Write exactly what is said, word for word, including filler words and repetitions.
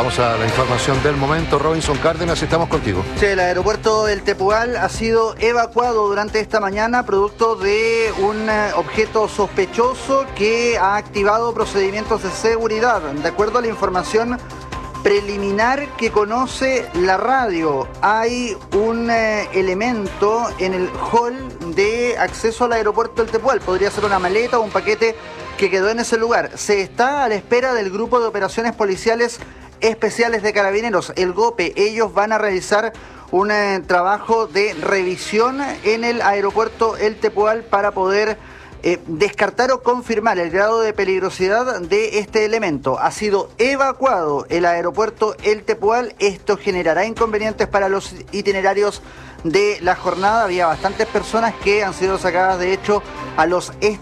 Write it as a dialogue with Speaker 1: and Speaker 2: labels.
Speaker 1: Vamos a la información del momento. Robinson Cárdenas, estamos contigo.
Speaker 2: Sí, el aeropuerto del Tepual ha sido evacuado durante esta mañana producto de un objeto sospechoso que ha activado procedimientos de seguridad. De acuerdo a la información preliminar que conoce la radio, hay un eh, elemento en el hall de acceso al aeropuerto del Tepual. Podría ser una maleta o un paquete que quedó en ese lugar. Se está a la espera del Grupo de Operaciones Policiales Especiales de Carabineros, el GOPE. Ellos van a realizar un eh, trabajo de revisión en el aeropuerto El Tepual para poder eh, descartar o confirmar el grado de peligrosidad de este elemento. Ha sido evacuado el aeropuerto El Tepual. Esto generará inconvenientes para los itinerarios de la jornada. Había bastantes personas que han sido sacadas, de hecho, a los